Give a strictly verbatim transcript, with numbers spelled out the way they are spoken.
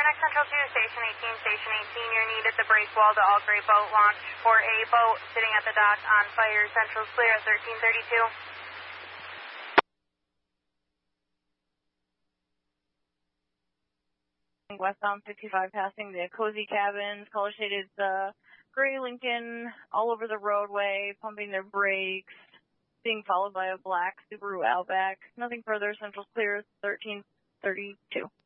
Phoenix Central two, Station eighteen, Station eighteen, you're needed the break wall to all gray boat launch for a boat sitting at the dock on fire. Central's clear at thirteen thirty-two. Westbound fifty-five passing the Cozy Cabins, color shaded uh, gray Lincoln all over the roadway, pumping their brakes, being followed by a black Subaru Outback. Nothing further, Central's clear, thirteen thirty-two.